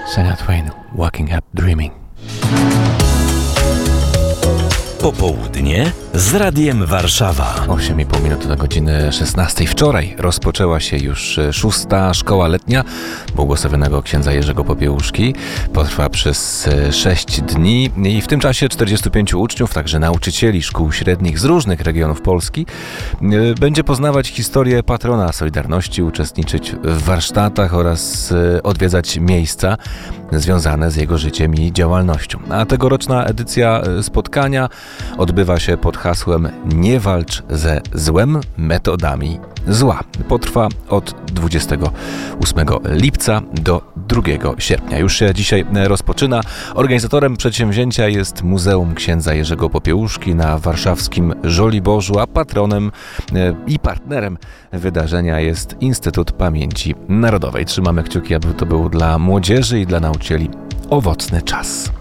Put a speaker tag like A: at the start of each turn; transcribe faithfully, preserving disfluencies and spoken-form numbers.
A: Shania Twain, Waking Up Dreaming.
B: Popołudnie z Radiem Warszawa.
A: osiem i pół minuty do godziny szesnastej. Wczoraj rozpoczęła się już szósta szkoła letnia błogosławionego księdza Jerzego Popiełuszki. Potrwa przez sześć dni i w tym czasie czterdziestu pięciu uczniów, także nauczycieli szkół średnich z różnych regionów Polski, będzie poznawać historię patrona Solidarności, uczestniczyć w warsztatach oraz odwiedzać miejsca związane z jego życiem i działalnością. A tegoroczna edycja spotkania odbywa się pod hasłem „Nie walcz ze złem metodami zła”. Potrwa od dwudziestego ósmego lipca do drugiego sierpnia. Już się dzisiaj rozpoczyna. Organizatorem przedsięwzięcia jest Muzeum Księdza Jerzego Popiełuszki na warszawskim Żoliborzu, a patronem i partnerem wydarzenia jest Instytut Pamięci Narodowej. Trzymamy kciuki, aby to był dla młodzieży i dla nauczycieli owocny czas.